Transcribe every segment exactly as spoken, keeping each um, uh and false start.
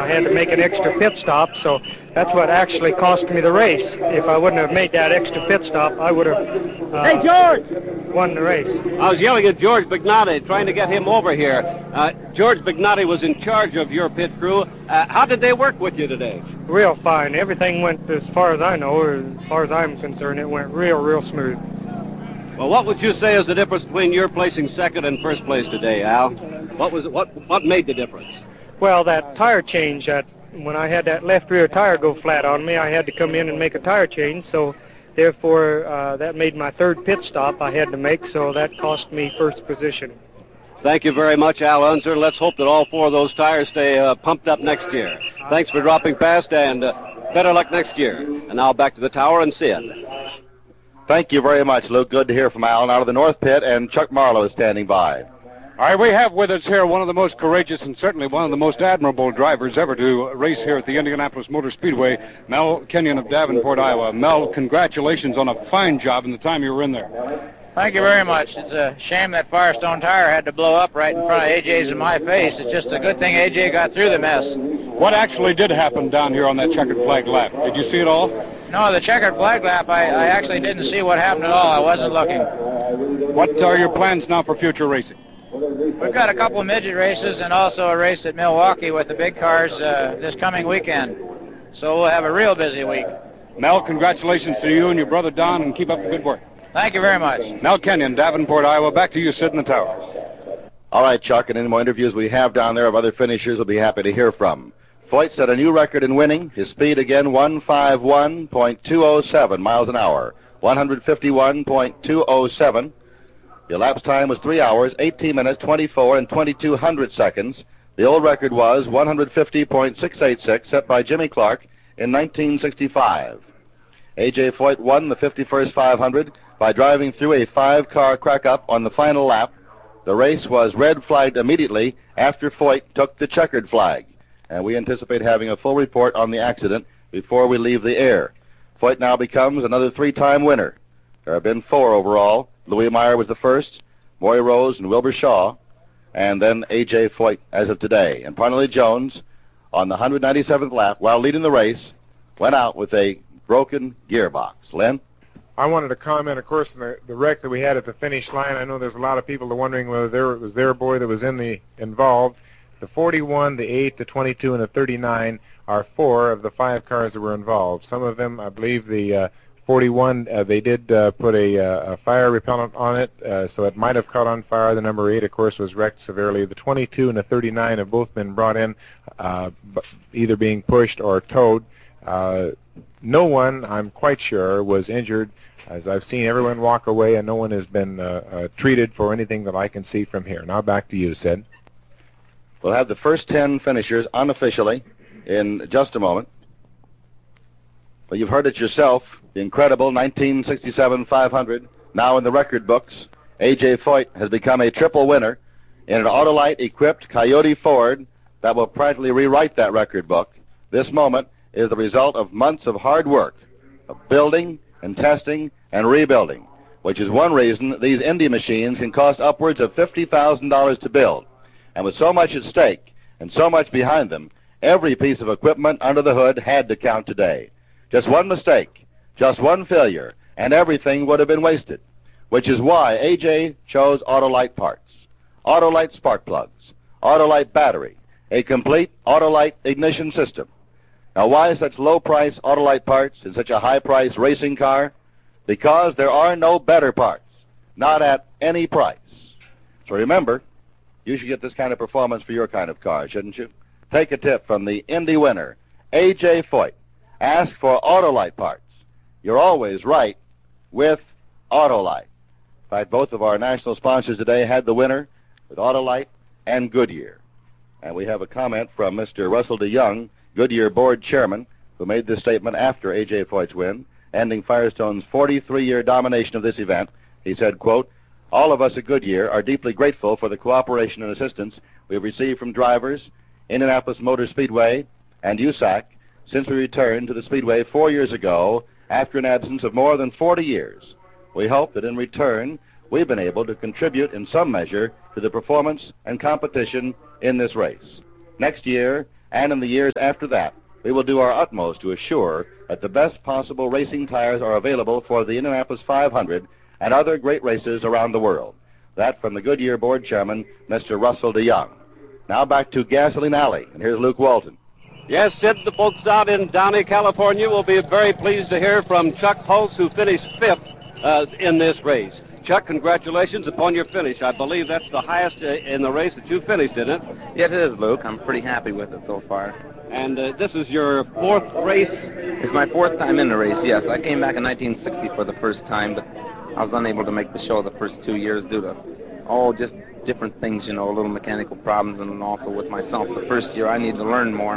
I had to make an extra pit stop, so that's what actually cost me the race. If I wouldn't have made that extra pit stop, I would have uh, Hey, George! won the race. I was yelling at George Bignotti, trying to get him over here. Uh, George Bignotti was in charge of your pit crew. Uh, how did they work with you today? Real fine. Everything went, as far as I know, or as far as I'm concerned, it went real, real smooth. Well, what would you say is the difference between your placing second and first place today, Al? What was it, what what made the difference? Well, that tire change, that when I had that left rear tire go flat on me, I had to come in and make a tire change, so therefore uh, that made my third pit stop I had to make, so that cost me first position. Thank you very much, Al Unser. Let's hope that all four of those tires stay uh, pumped up next year. Thanks for dropping past, and uh, better luck next year. And now back to the tower and Sid. Thank you very much, Luke. Good to hear from Alan out of the North Pit, and Chuck Marlowe is standing by. All right, we have with us here one of the most courageous and certainly one of the most admirable drivers ever to race here at the Indianapolis Motor Speedway, Mel Kenyon of Davenport, Iowa. Mel, congratulations on a fine job in the time you were in there. Thank you very much. It's a shame that Firestone tire had to blow up right in front of A J's and my face. It's just a good thing A J got through the mess. What actually did happen down here on that checkered flag lap? Did you see it all? No, the checkered flag lap, I, I actually didn't see what happened at all. I wasn't looking. What are your plans now for future racing? We've got a couple of midget races and also a race at Milwaukee with the big cars uh, this coming weekend. So we'll have a real busy week. Mel, congratulations to you and your brother Don, and keep up the good work. Thank you very much. Mel Kenyon, Davenport, Iowa. Back to you, Sid, in the tower. All right, Chuck, and any more interviews we have down there of other finishers we'll be happy to hear from. Foyt set a new record in winning. His speed again, one fifty-one point two oh seven miles an hour. one fifty-one point two oh seven. The elapsed time was three hours, eighteen minutes, twenty-four, and twenty-two hundred seconds. The old record was one fifty point six eight six, set by Jimmy Clark in nineteen sixty-five. A J Foyt won the fifty-first five hundred by driving through a five-car crack-up on the final lap. The race was red flagged immediately after Foyt took the checkered flag, and we anticipate having a full report on the accident before we leave the air. Foyt now becomes another three-time winner. There have been four overall. Louis Meyer was the first, Maury Rose and Wilbur Shaw, and then A J Foyt as of today. And Parnelli Jones, on the one hundred ninety-seventh lap, while leading the race, went out with a broken gearbox. Len? I wanted to comment, of course, on the, the wreck that we had at the finish line. I know there's a lot of people that are wondering whether there it was their boy that was in the involved. The forty-one, the eight, the twenty-two, and the thirty-nine are four of the five cars that were involved. Some of them, I believe the uh, forty-one, uh, they did uh, put a, uh, a fire repellent on it, uh, so it might have caught on fire. The number eight, of course, was wrecked severely. The twenty-two and the thirty-nine have both been brought in, uh, either being pushed or towed. Uh, no one, I'm quite sure, was injured. As I've seen everyone walk away, and no one has been uh, uh, treated for anything that I can see from here. Now back to you, Sid. We'll have the first ten finishers unofficially in just a moment. But you've heard it yourself, the incredible nineteen sixty-seven five hundred, now in the record books. A J Foyt has become a triple winner in an Autolite-equipped Coyote Ford that will practically rewrite that record book. This moment is the result of months of hard work, of building and testing and rebuilding, which is one reason these Indy machines can cost upwards of fifty thousand dollars to build. And with so much at stake and so much behind them, every piece of equipment under the hood had to count today. Just one mistake, just one failure, and everything would have been wasted, which is why A J chose Autolite parts, Autolite spark plugs, Autolite battery, a complete Autolite ignition system. Now, why such low-price Autolite parts in such a high-price racing car? Because there are no better parts, not at any price. So remember, you should get this kind of performance for your kind of car, shouldn't you? Take a tip from the Indy winner, A J Foyt. Ask for Autolite parts. You're always right with Autolite. In fact, both of our national sponsors today had the winner with Autolite and Goodyear. And we have a comment from Mister Russell DeYoung, Goodyear board chairman, who made this statement after A J Foyt's win, ending Firestone's forty-three-year domination of this event. He said, quote, "All of us at Goodyear are deeply grateful for the cooperation and assistance we have received from drivers, Indianapolis Motor Speedway, and U S A C since we returned to the Speedway four years ago after an absence of more than forty years. We hope that in return we've been able to contribute in some measure to the performance and competition in this race. Next year, and in the years after that, we will do our utmost to assure that the best possible racing tires are available for the Indianapolis five hundred and other great races around the world. That from the Goodyear Board Chairman, Mister Russell DeYoung. Now back to Gasoline Alley, and here's Luke Walton. Yes, Sid, the folks out in Downey, California will be very pleased to hear from Chuck Hulse, who finished fifth uh, in this race. Chuck, congratulations upon your finish. I believe that's the highest uh, in the race that you finished, isn't it? Yes, it is, Luke. I'm pretty happy with it so far. And uh, this is your fourth race? It's my fourth time in the race, yes. I came back in nineteen sixty for the first time, but I was unable to make the show the first two years due to, oh, just different things, you know, little mechanical problems, and also with myself. The first year I needed to learn more.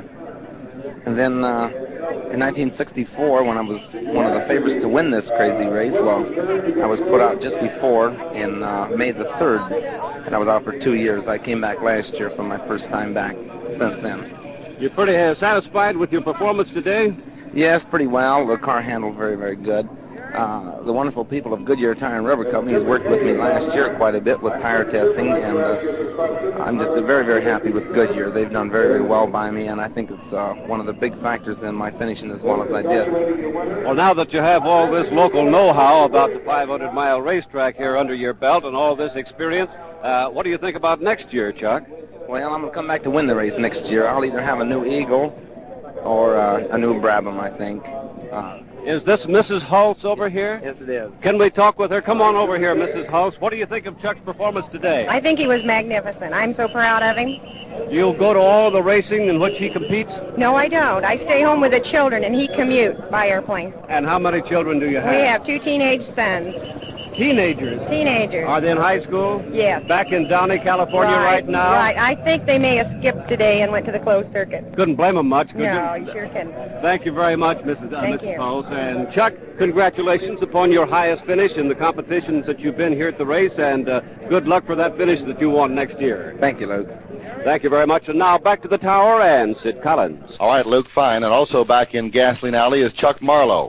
And then uh, in nineteen sixty-four, when I was one of the favorites to win this crazy race, well, I was put out just before in uh, May the third, and I was out for two years. I came back last year for my first time back since then. You're pretty uh, satisfied with your performance today? Yes, pretty well. The car handled very, very good. Uh, the wonderful people of Goodyear Tire and Rubber Company has worked with me last year quite a bit with tire testing, and uh, I'm just very, very happy with Goodyear. They've done very, very well by me, and I think it's uh, one of the big factors in my finishing as well as I did. Well, now that you have all this local know-how about the five hundred mile racetrack here under your belt and all this experience, uh, what do you think about next year, Chuck? Well, I'm going to come back to win the race next year. I'll either have a new Eagle or uh, a new Brabham, I think. Uh, Is this Missus Hulse over here? Yes, it is. Can we talk with her? Come on over here, Missus Hulse. What do you think of Chuck's performance today? I think he was magnificent. I'm so proud of him. You'll go to all the racing in which he competes? No, I don't. I stay home with the children, and he commutes by airplane. And how many children do you have? We have two teenage sons. Teenagers? Teenagers. Are they in high school? Yes. Back in Downey, California right, right now? Right. I think they may have skipped today and went to the closed circuit. Couldn't blame them much, could No, you? you sure can. Thank you very much, Missus Uh, Thank Missus you. Hulse. And Chuck, congratulations upon your highest finish in the competitions that you've been here at the race, and uh, good luck for that finish that you want next year. Thank you, Luke. Thank you very much. And now back to the tower and Sid Collins. All right, Luke, fine. And also back in Gasoline Alley is Chuck Marlowe.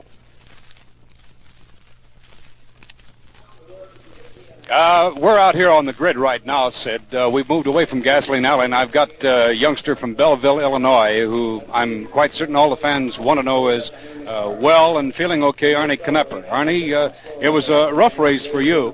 Uh, we're out here on the grid right now, Sid. Uh, we've moved away from Gasoline Alley, and I've got a youngster from Belleville, Illinois, who I'm quite certain all the fans want to know is uh, well and feeling okay, Arnie Knepper. Arnie, uh, it was a rough race for you.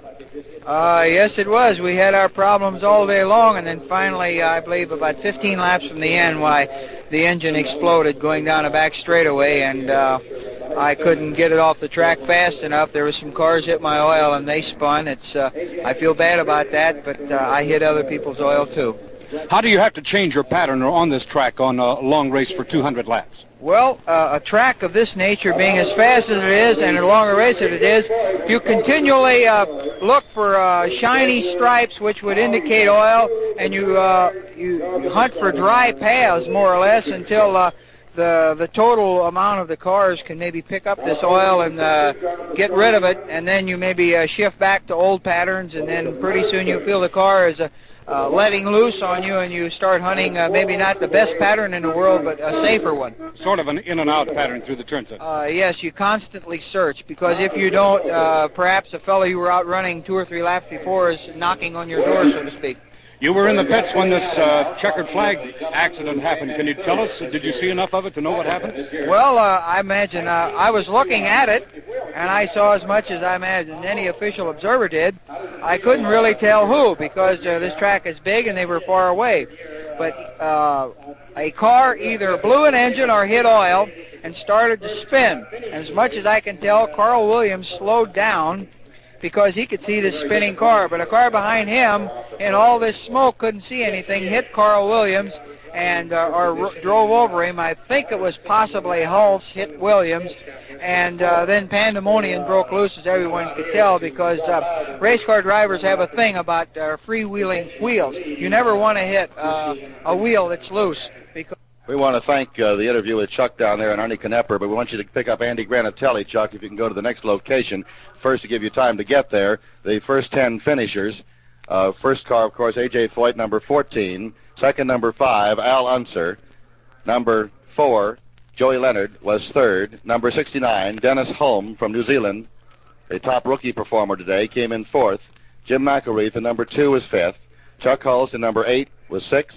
Uh, yes, it was. We had our problems all day long, and then finally, I believe about fifteen laps from the end, why the engine exploded going down a back straightaway, and uh, I couldn't get it off the track fast enough. There was some cars hit my oil, and they spun. It's uh, I feel bad about that, but uh, I hit other people's oil too. How do you have to change your pattern on this track on a long race for two hundred laps? Well, uh, a track of this nature, being as fast as it is and a longer race as it is, if you continually uh, look for uh, shiny stripes which would indicate oil, and you, uh, you hunt for dry paths more or less until uh, the the total amount of the cars can maybe pick up this oil and uh, get rid of it, and then you maybe uh, shift back to old patterns, and then pretty soon you feel the car is a Uh, letting loose on you, and you start hunting uh, maybe not the best pattern in the world, but a safer one. Sort of an in and out pattern through the turns. Uh, yes, you constantly search, because if you don't, uh, perhaps a fellow you were out running two or three laps before is knocking on your door, so to speak. You were in the pits when this uh, checkered flag accident happened. Can you tell us, did you see enough of it to know what happened? Well, uh, I imagine uh, I was looking at it, and I saw as much as I imagine any official observer did. I couldn't really tell who, because uh, this track is big and they were far away. But uh, a car either blew an engine or hit oil and started to spin. And as much as I can tell, Carl Williams slowed down because he could see this spinning car. But a car behind him, in all this smoke, couldn't see anything, hit Carl Williams and uh, or drove over him. I think it was possibly Hulse hit Williams, and uh, then pandemonium broke loose, as everyone could tell, because uh, race car drivers have a thing about uh, freewheeling wheels. You never want to hit uh, a wheel that's loose. Because We want to thank uh, the interview with Chuck down there and Arnie Knepper, but we want you to pick up Andy Granatelli, Chuck, if you can go to the next location. First, to give you time to get there, the first ten finishers. Uh, first car, of course, A J Foyt, number fourteen. Second, number five, Al Unser. Number four, Joey Leonard, was third. Number sixty-nine, Dennis Holm from New Zealand, a top rookie performer today, came in fourth. Jim McElreath, in number two, was fifth. Chuck Hulse, in number eight, was sixth.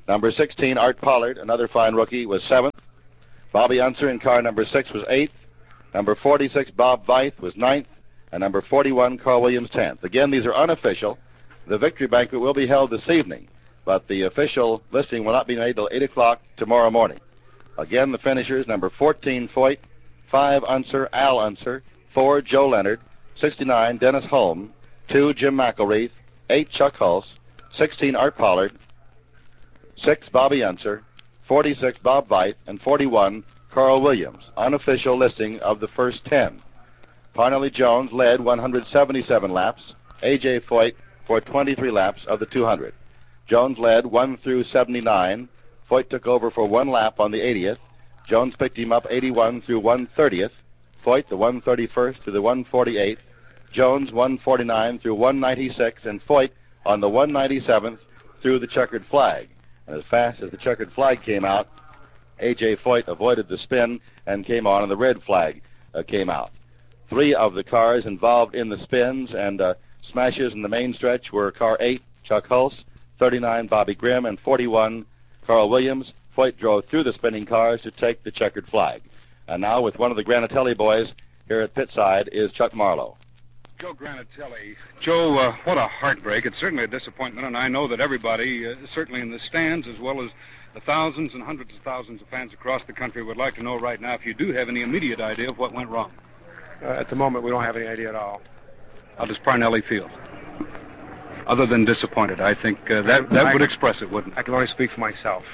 Number sixteen, Art Pollard, another fine rookie, was seventh. Bobby Unser in car number six was eighth. Number forty-six, Bob Veith, was ninth. And number forty-one, Carl Williams, tenth. Again, these are unofficial. The victory banquet will be held this evening, but the official listing will not be made till eight o'clock tomorrow morning. Again, the finishers, number fourteen, Foyt, five, Unser, Al Unser, four, Joe Leonard, sixty-nine, Dennis Holm, two, Jim McElreath, eight, Chuck Hulse, sixteen, Art Pollard, six, Bobby Unser, forty-six, Bob Veith, and forty-one, Carl Williams. Unofficial listing of the first ten. Parnelli Jones led one hundred seventy-seven laps. A J. Foyt for twenty-three laps of the two hundred. Jones led one through seventy-nine. Foyt took over for one lap on the eightieth. Jones picked him up eighty-one through one thirtieth. Foyt the one thirty-first to the one forty-eighth. Jones one forty-nine through one ninety-six, and Foyt on the one ninety-seventh through the checkered flag. And as fast as the checkered flag came out, A J. Foyt avoided the spin and came on, and the red flag uh, came out. Three of the cars involved in the spins and uh, smashes in the main stretch were car eight, Chuck Hulse, thirty-nine, Bobby Grimm, and forty-one, Carl Williams. Foyt drove through the spinning cars to take the checkered flag. And now with one of the Granatelli boys here at pitside is Chuck Marlowe. Joe Granatelli. Joe, uh, what a heartbreak. It's certainly a disappointment, and I know that everybody, uh, certainly in the stands, as well as the thousands and hundreds of thousands of fans across the country, would like to know right now if you do have any immediate idea of what went wrong. Uh, at the moment, we don't have any idea at all. How does Parnelli feel? Other than disappointed, I think uh, that, that I, would express it, wouldn't it? I can only speak for myself.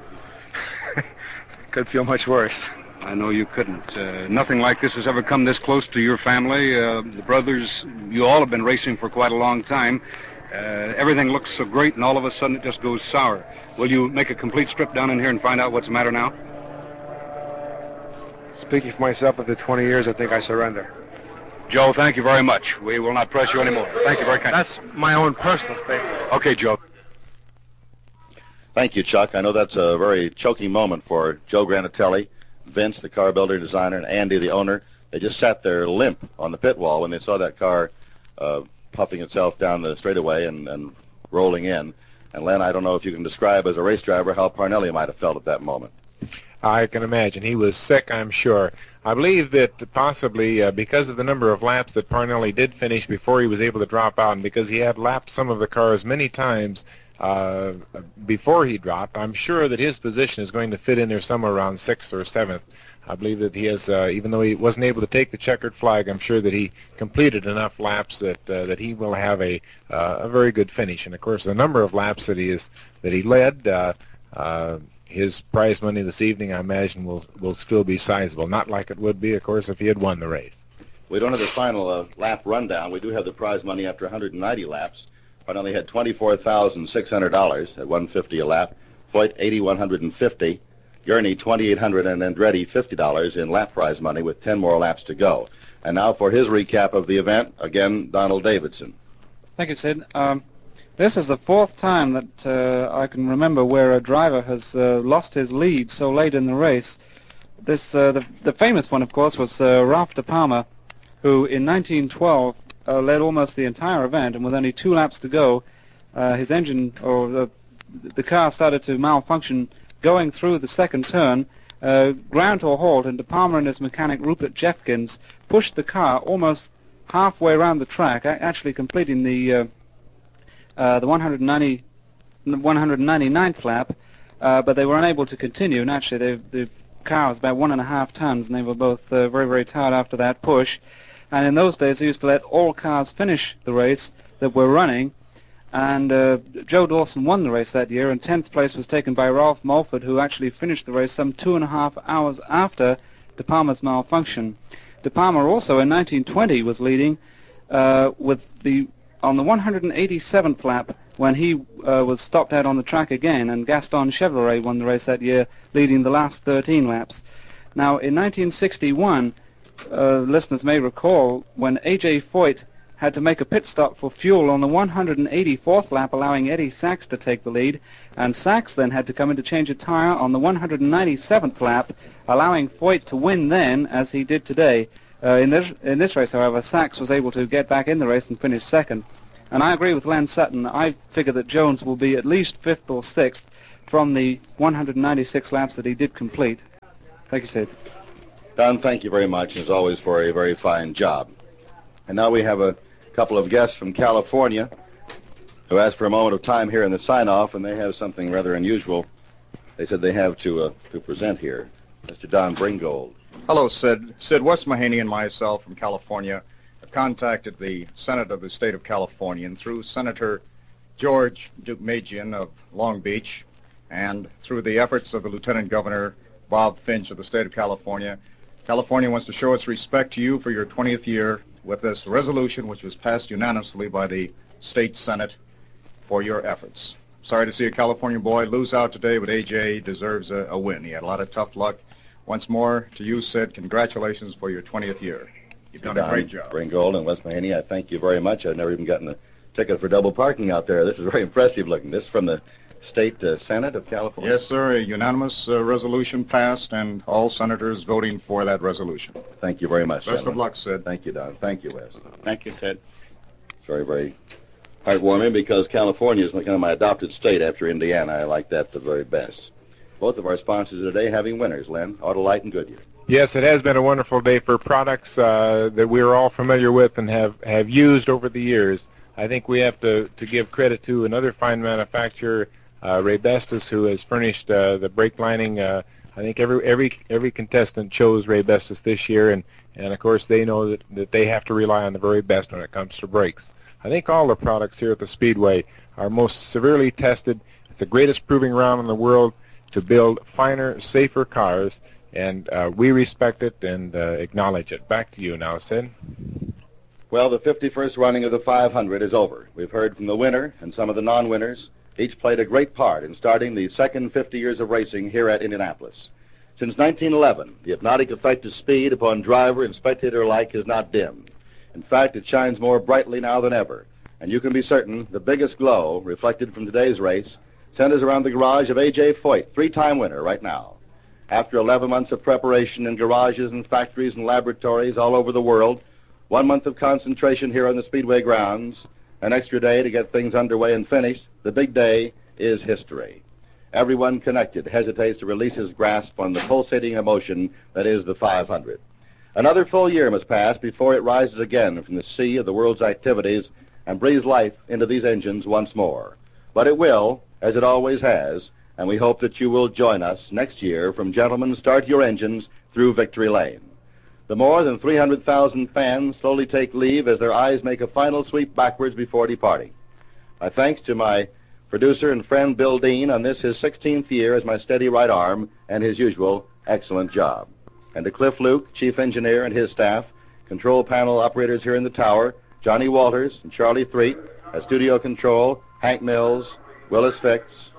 Could feel much worse. I know you couldn't. Uh, nothing like this has ever come this close to your family. Uh, the brothers, you all have been racing for quite a long time. Uh, everything looks so great, and all of a sudden it just goes sour. Will you make a complete strip down in here and find out what's the matter now? Speaking for myself, after twenty years, I think I surrender. Joe, thank you very much. We will not press you anymore. Thank you very kindly. That's my own personal statement. Okay, Joe. Thank you, Chuck. I know that's a very choking moment for Joe Granatelli, Vince, the car builder, designer, and Andy, the owner. They just sat there limp on the pit wall when they saw that car uh, puffing itself down the straightaway and, and rolling in. And Len, I don't know if you can describe as a race driver how Parnelli might have felt at that moment. I can imagine. He was sick, I'm sure. I believe that possibly uh, because of the number of laps that Parnelli did finish before he was able to drop out, and because he had lapped some of the cars many times uh, before he dropped, I'm sure that his position is going to fit in there somewhere around sixth or seventh. I believe that he has, uh, even though he wasn't able to take the checkered flag, I'm sure that he completed enough laps that uh, that he will have a uh, a very good finish. And of course, the number of laps that he is that he led, uh, uh, his prize money this evening, I imagine, will will still be sizable. Not like it would be, of course, if he had won the race. We don't have the final uh, lap rundown. We do have the prize money after one hundred ninety laps. Parnelli had twenty-four thousand six hundred dollars at one hundred fifty dollars a lap. Foyt, eight thousand one hundred fifty dollars. Gurney, twenty-eight hundred dollars, and Andretti, fifty dollars in lap prize money with ten more laps to go. And now for his recap of the event, again, Donald Davidson. Thank you, Sid. Um, this is the fourth time that uh, I can remember where a driver has uh, lost his lead so late in the race. This, uh, the, the famous one, of course, was uh, Ralph De Palma, who in nineteen twelve uh, led almost the entire event, and with only two laps to go, uh, his engine, or the, the car started to malfunction going through the second turn, uh, ground to a halt, and De Palma and his mechanic Rupert Jeffkins pushed the car almost halfway around the track, actually completing the uh, uh, the one hundred ninety-ninth lap, uh, but they were unable to continue. And actually, they, the car was about one and a half tons, and they were both uh, very, very tired after that push. And in those days, they used to let all cars finish the race that were running. And uh, Joe Dawson won the race that year, and tenth place was taken by Ralph Mulford, who actually finished the race some two and a half hours after De Palma's malfunction. De Palma also in nineteen twenty was leading uh, with the on the one hundred eighty-seventh lap when he uh, was stopped out on the track again, and Gaston Chevrolet won the race that year, leading the last thirteen laps. Now in nineteen sixty-one, uh, listeners may recall when A J. Foyt had to make a pit stop for fuel on the one hundred eighty-fourth lap, allowing Eddie Sachs to take the lead, and Sachs then had to come in to change a tire on the one hundred ninety-seventh lap, allowing Foyt to win then, as he did today. Uh, in this in this race, however, Sachs was able to get back in the race and finish second. And I agree with Len Sutton. I figure that Jones will be at least fifth or sixth. from the one hundred ninety-six laps that he did complete. Thank you, Sid. Don, thank you very much, as always, for a very fine job. And now we have a couple of guests from California who asked for a moment of time here in the sign-off, and they have something rather unusual they said they have to uh, to present here. Mister Don Bringold. Hello, Sid. Sid, Wes Mahaney and myself from California have contacted the Senate of the state of California, and through Senator George Deukmejian of Long Beach, and through the efforts of the Lieutenant Governor Bob Finch of the state of California, California wants to show its respect to you for your twentieth year with this resolution, which was passed unanimously by the state Senate for your efforts. Sorry to see a California boy lose out today, but A J deserves a, a win. He had a lot of tough luck. Once more, to you, Sid, congratulations for your twentieth year. You've done Don a great job. Bringold and Wes Mahaney, I thank you very much. I've never even gotten a ticket for double parking out there. This is very impressive looking. This is from the State uh, Senate of California? Yes, sir. A unanimous uh, resolution passed, and all senators voting for that resolution. Thank you very much. Best of gentlemen. luck, Sid. Thank you, Don. Thank you, Wes. Thank you, Sid. It's very, very heartwarming because California is kind of my adopted state after Indiana. I like that the very best. Both of our sponsors today having winners, Len, Autolite and Goodyear. Yes, it has been a wonderful day for products uh, that we're all familiar with and have, have used over the years. I think we have to, to give credit to another fine manufacturer, uh, Raybestos, who has furnished uh, the brake lining. Uh, I think every every every contestant chose Raybestos this year, and, and of course they know that, that they have to rely on the very best when it comes to brakes. I think all the products here at the Speedway are most severely tested. It's the greatest proving ground in the world to build finer, safer cars, and uh, we respect it and uh, acknowledge it. Back to you now, Sid. Well, the fifty-first running of the five hundred is over. We've heard from the winner and some of the non-winners. Each played a great part in starting the second fifty years of racing here at Indianapolis. Since nineteen eleven, the hypnotic effect of speed upon driver and spectator alike has not dimmed. In fact, it shines more brightly now than ever, and you can be certain the biggest glow, reflected from today's race, centers around the garage of A J Foyt, three-time winner right now. After eleven months of preparation in garages and factories and laboratories all over the world, one month of concentration here on the Speedway grounds, an extra day to get things underway and finished, the big day is history. Everyone connected hesitates to release his grasp on the pulsating emotion that is the five hundred. Another full year must pass before it rises again from the sea of the world's activities and breathes life into these engines once more. But it will, as it always has, and we hope that you will join us next year from Gentlemen, Start Your Engines through Victory Lane. The more than three hundred thousand fans slowly take leave as their eyes make a final sweep backwards before departing. My thanks to my producer and friend Bill Dean on this his sixteenth year as my steady right arm and his usual excellent job. And to Cliff Luke, chief engineer, and his staff, control panel operators here in the tower, Johnny Walters and Charlie Threet, at studio control, Hank Mills, Willis Fix,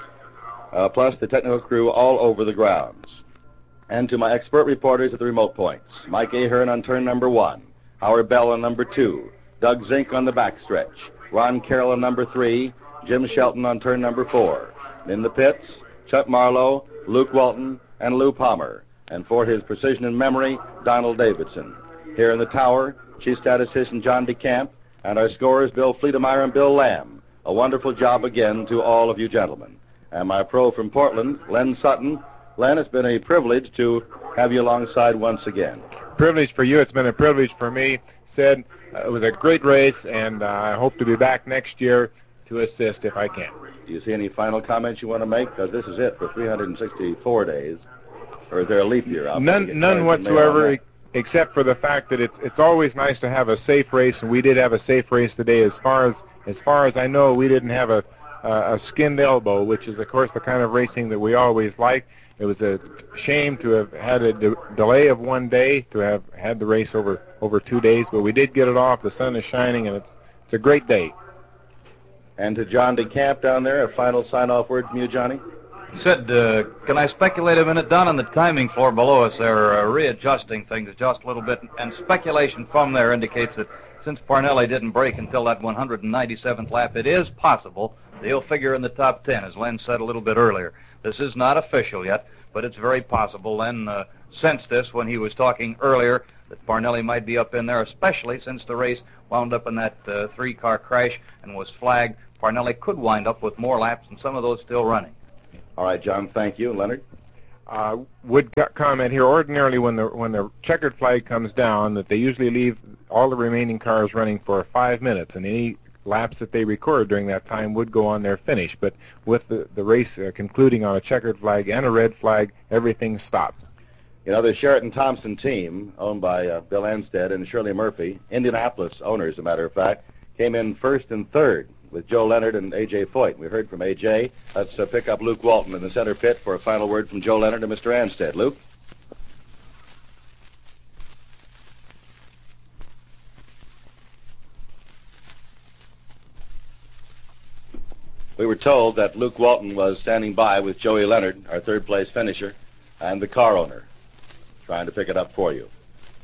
uh, plus the technical crew all over the grounds. And to my expert reporters at the remote points, Mike Ahern on turn number one, Howard Bell on number two, Doug Zink on the backstretch, Ron Carroll on number three, Jim Shelton on turn number four. And in the pits, Chuck Marlowe, Luke Walton, and Lou Palmer. And for his precision and memory, Donald Davidson. Here in the tower, Chief Statistician John DeCamp, and our scorers Bill Fleetemeyer and Bill Lamb. A wonderful job again to all of you gentlemen. And my pro from Portland, Len Sutton. Len, it's been a privilege to have you alongside once again. Privilege for you. It's been a privilege for me. Sid, uh, it was a great race, and uh, I hope to be back next year to assist if I can. Do you see any final comments you want to make? Because this is it for three hundred sixty-four days. Or is there a leap year out there? None, none whatsoever, except for the fact that it's it's always nice to have a safe race, and we did have a safe race today. As far as as far as I know, we didn't have a uh, a skinned elbow, which is of course the kind of racing that we always like. It was a shame to have had a de delay of one day, to have had the race over over two days, but we did get it off. The sun is shining, and it's it's a great day. And to John DeCamp down there, a final sign-off word from you, Johnny? Sid, uh, can I speculate a minute? Down on the timing floor below us, they're uh, readjusting things just a little bit, and speculation from there indicates that since Parnelli didn't break until that one hundred ninety-seventh lap, it is possible that he'll figure in the top ten, as Len said a little bit earlier. This is not official yet, but it's very possible. Len uh, sensed this when he was talking earlier, that Parnelli might be up in there, especially since the race wound up in that uh, three-car crash and was flagged. Parnelli could wind up with more laps, and some of those still running. All right, John, thank you. Leonard? Uh, would co- comment here, ordinarily when the when the checkered flag comes down, that they usually leave all the remaining cars running for five minutes, and any laps that they record during that time would go on their finish. But with the, the race uh, concluding on a checkered flag and a red flag, everything stops. You know, the Sheraton Thompson team, owned by uh, Bill Anstead and Shirley Murphy, Indianapolis owners, as a matter of fact, came in first and third with Joe Leonard and A J Foyt. We heard from A J. Let's uh, pick up Luke Walton in the center pit for a final word from Joe Leonard and Mister Anstead. Luke? We were told that Luke Walton was standing by with Joey Leonard, our third-place finisher, and the car owner, trying to pick it up for you.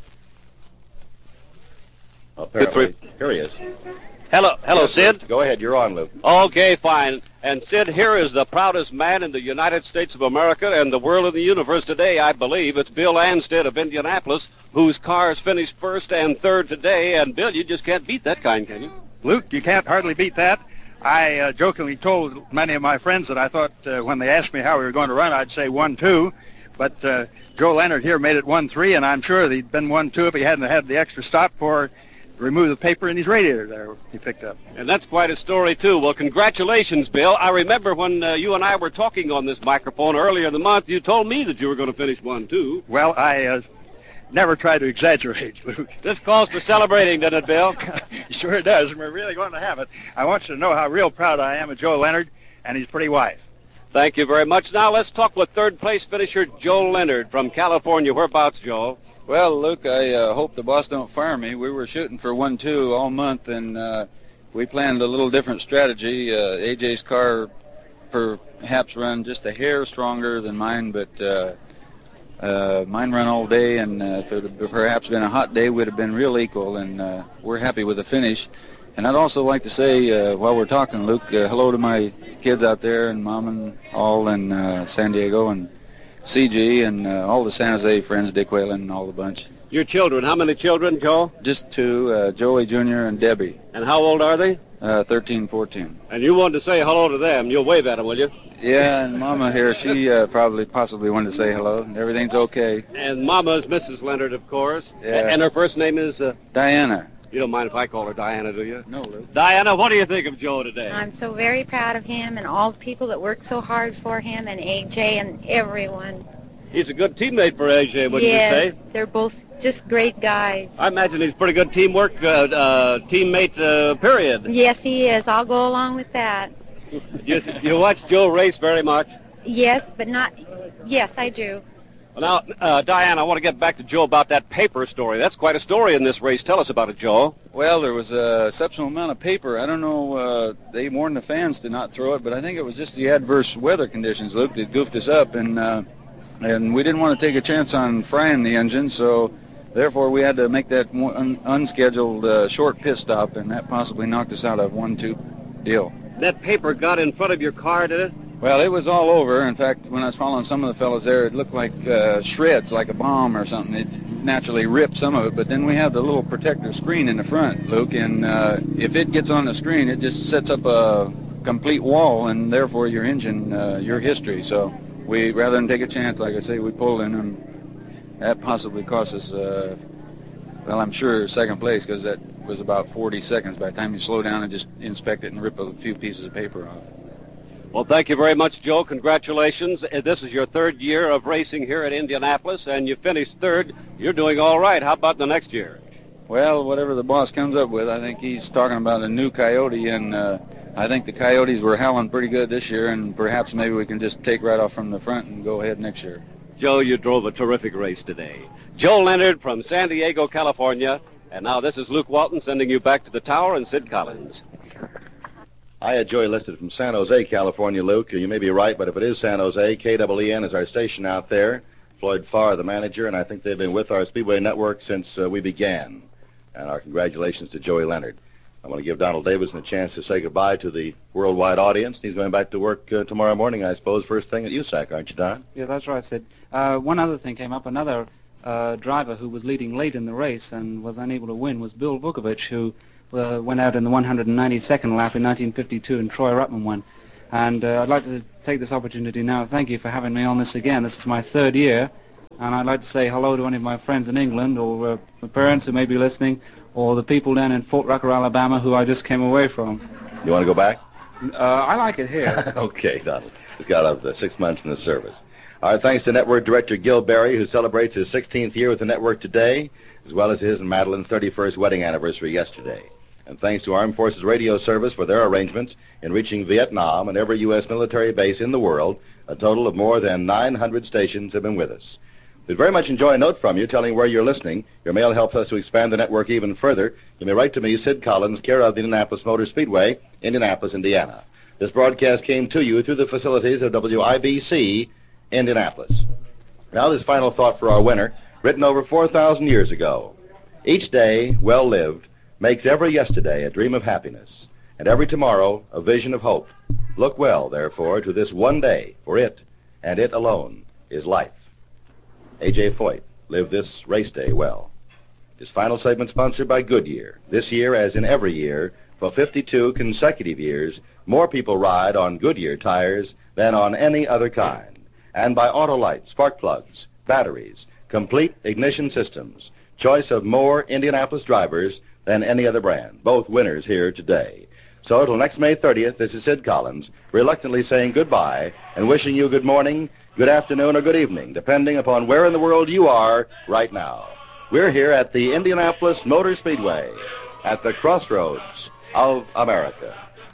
Apparently, here he is. Hello, hello, Yes, Sid. Luke. Go ahead. You're on, Luke. Okay, fine. And Sid, here is the proudest man in the United States of America and the world and the universe today, I believe. It's Bill Anstead of Indianapolis, whose cars finished first and third today. And, Bill, you just can't beat that kind, can you? Luke, you can't hardly beat that. I uh, jokingly told many of my friends that I thought uh, when they asked me how we were going to run, I'd say one two. But uh, Joe Leonard here made it one three, and I'm sure that he'd been one two if he hadn't had the extra stop for remove the paper in his radiator there he picked up. And that's quite a story, too. Well, congratulations, Bill. I remember when uh, you and I were talking on this microphone earlier in the month, you told me that you were going to finish one two. Well, I uh, never try to exaggerate, Luke. This calls for celebrating, doesn't it, Bill? Sure it does, and we're really going to have it. I want you to know how real proud I am of Joe Leonard and his pretty wife. Thank you very much. Now let's talk with third-place finisher Joe Leonard from California. Whereabouts, Joe? Well, Luke, I uh, hope the boss don't fire me. We were shooting for one two all month, and uh, we planned a little different strategy. Uh, A J's car perhaps run just a hair stronger than mine, but uh, uh, mine run all day, and uh, if it had perhaps been a hot day, we'd have been real equal, and uh, we're happy with the finish. And I'd also like to say, uh, while we're talking, Luke, uh, hello to my kids out there, and Mom and all in uh, San Diego, and C G, and uh, all the San Jose friends, Dick Whalen, and all the bunch. Your children. How many children, Joe? Just two, uh, Joey Junior and Debbie. And how old are they? Uh, thirteen, fourteen. And you wanted to say hello to them. You'll wave at them, will you? Yeah, and Mama here, she uh, probably possibly wanted to say hello. Everything's okay. And Mama's Missus Leonard, of course. Yeah. And her first name is? Uh, Diana. You don't mind if I call her Diana, do you? No, Luke. Diana, what do you think of Joe today? I'm so very proud of him and all the people that worked so hard for him, and A J and everyone. He's a good teammate for A J, wouldn't yes, you say? They're both just great guys. I imagine he's pretty good teamwork, uh, uh, teammate, uh, period. Yes, he is. I'll go along with that. you, you watch Joe race very much? Yes, but not... Yes, I do. Well, now, uh, Diane, I want to get back to Joe about that paper story. That's quite a story in this race. Tell us about it, Joe. Well, there was a exceptional amount of paper. I don't know, uh, they warned the fans to not throw it, but I think it was just the adverse weather conditions, Luke, that goofed us up, and uh, and we didn't want to take a chance on frying the engine, so therefore we had to make that un- unscheduled uh, short pit stop, and that possibly knocked us out of one two deal. That paper got in front of your car, did it? Well, it was all over. In fact, when I was following some of the fellows there, it looked like uh, shreds, like a bomb or something. It naturally ripped some of it, but then we have the little protective screen in the front, Luke, and uh, if it gets on the screen, it just sets up a complete wall, and therefore your engine, uh, your history. So we, rather than take a chance, like I say, we pulled in, and that possibly cost us, uh, well, I'm sure second place, because that was about forty seconds by the time you slow down and just inspect it and rip a few pieces of paper off. Well, thank you very much, Joe. Congratulations. This is your third year of racing here at Indianapolis, and you finished third. You're doing all right. How about the next year? Well, whatever the boss comes up with, I think he's talking about a new Coyote, and uh, I think the Coyotes were howling pretty good this year, and perhaps maybe we can just take right off from the front and go ahead next year. Joe, you drove a terrific race today. Joe Leonard from San Diego, California. And now this is Luke Walton sending you back to the tower and Sid Collins. I had Joey listed from San Jose, California, Luke. You may be right, but if it is San Jose, K E E N is our station out there. Floyd Farr, the manager, and I think they've been with our Speedway Network since uh, we began. And our congratulations to Joey Leonard. I want to give Donald Davidson a chance to say goodbye to the worldwide audience. He's going back to work uh, tomorrow morning, I suppose, first thing at U S A C, aren't you, Don? Yeah, that's right, Sid. Uh, one other thing came up. Another uh, driver who was leading late in the race and was unable to win was Bill Vukovich, who uh, went out in the one hundred ninety-second lap in nineteen fifty-two, and Troy Ruttman won. And uh, I'd like to take this opportunity now. Thank you for having me on this again. This is my third year. And I'd like to say hello to any of my friends in England, or uh, the parents who may be listening, or the people down in Fort Rucker, Alabama, who I just came away from. You want to go back? Uh, I like it here. Okay, Donald. He's got up uh, six months in the service. All right, thanks to Network Director Gil Berry, who celebrates his sixteenth year with the network today, as well as his and Madeline's thirty-first wedding anniversary yesterday. And thanks to Armed Forces Radio Service for their arrangements in reaching Vietnam and every U S military base in the world. A total of more than nine hundred stations have been with us. We'd very much enjoy a note from you telling where you're listening. Your mail helps us to expand the network even further. You may write to me, Sid Collins, care of the Indianapolis Motor Speedway, Indianapolis, Indiana. This broadcast came to you through the facilities of W I B C, Indianapolis. Now this final thought for our winner, written over four thousand years ago. Each day, well lived, makes every yesterday a dream of happiness, and every tomorrow a vision of hope. Look well, therefore, to this one day, for it, and it alone, is life. A J Foyt lived this race day well. His final segment sponsored by Goodyear. This year, as in every year, for fifty-two consecutive years, more people ride on Goodyear tires than on any other kind. And by Autolite, spark plugs, batteries, complete ignition systems, choice of more Indianapolis drivers than any other brand. Both winners here today. So until next May thirtieth, this is Sid Collins, reluctantly saying goodbye and wishing you good morning, good afternoon, or good evening, depending upon where in the world you are right now. We're here at the Indianapolis Motor Speedway, at the crossroads of America.